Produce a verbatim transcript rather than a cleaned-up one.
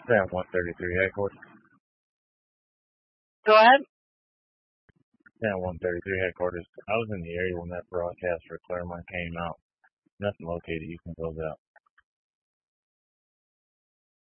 Sam one thirty-three headquarters. Go ahead. Sam one thirty-three headquarters. I was in the area when that broadcast for Claremont came out. Nothing located. You can close out.